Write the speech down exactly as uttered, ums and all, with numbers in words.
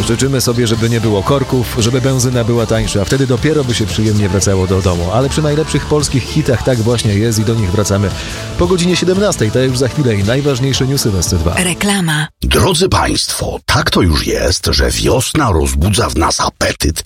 Życzymy sobie, żeby nie było korków, żeby benzyna była tańsza, a wtedy dopiero by się przyjemnie wracało do domu. Ale przy najlepszych polskich hitach tak właśnie jest i do nich wracamy po godzinie siedemnastej. To już za chwilę i najważniejsze newsy w S C dwa. Reklama. Drodzy Państwo, tak to już jest, że wiosna rozbudza w nas apetyt